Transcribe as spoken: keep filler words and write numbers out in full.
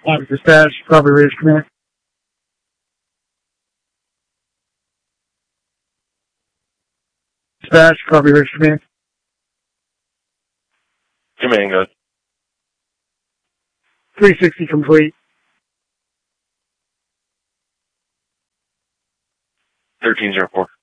Copy dispatch, Copy Raiders Command. Dispatch, Copy Raiders Command. Command, good. three sixty complete. thirteen zero four.